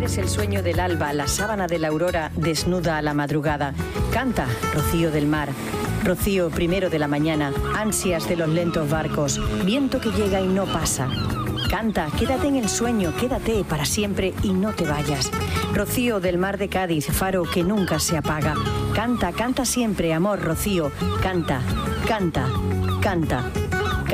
eres el sueño del alba, la sábana de la aurora desnuda a la madrugada. Canta, rocío del mar. Rocío primero de la mañana, ansias de los lentos barcos, viento que llega y no pasa. Canta, quédate en el sueño, quédate para siempre y no te vayas. Rocío del mar de Cádiz, faro que nunca se apaga. Canta, canta siempre, amor, rocío. Canta, canta, canta.